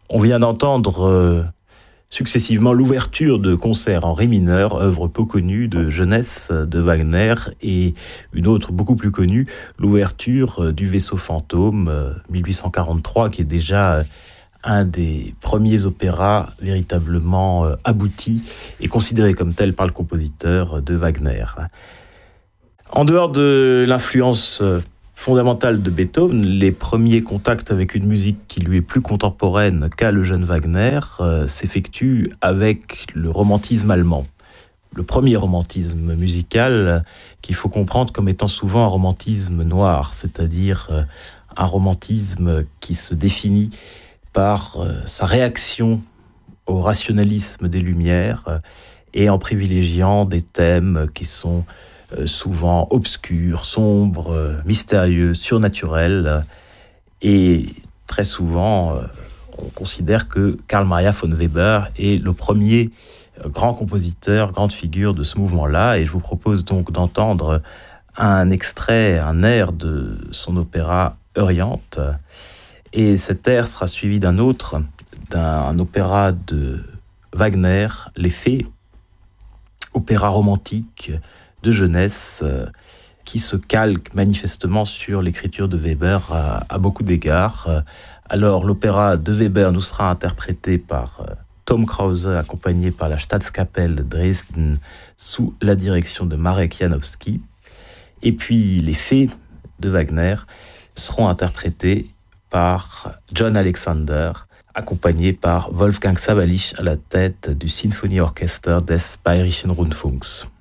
On vient d'entendre successivement l'ouverture de concerts en ré mineur, œuvre peu connue de jeunesse de Wagner, et une autre beaucoup plus connue, l'ouverture du Vaisseau fantôme, 1843, qui est déjà un des premiers opéras véritablement aboutis et considéré comme tel par le compositeur de Wagner. En dehors de l'influence fondamentale de Beethoven, les premiers contacts avec une musique qui lui est plus contemporaine qu'a le jeune Wagner s'effectuent avec le romantisme allemand. Le premier romantisme musical qu'il faut comprendre comme étant souvent un romantisme noir, c'est-à-dire un romantisme qui se définit par sa réaction au rationalisme des Lumières et en privilégiant des thèmes qui sont souvent obscurs, sombres, mystérieux, surnaturels. Et très souvent, on considère que Karl Maria von Weber est le premier grand compositeur, grande figure de ce mouvement-là. Et je vous propose donc d'entendre un extrait, un air de son opéra Euryanthe. Et cet air sera suivi d'un autre, d'un opéra de Wagner, Les Fées, opéra romantique de jeunesse qui se calque manifestement sur l'écriture de Weber à beaucoup d'égards. Alors l'opéra de Weber nous sera interprété par Tom Krause, accompagné par la Staatskapelle de Dresden sous la direction de Marek Janowski. Et puis les Fées de Wagner seront interprétées par John Alexander, accompagné par Wolfgang Sawallisch à la tête du Sinfonieorchester des Bayerischen Rundfunks.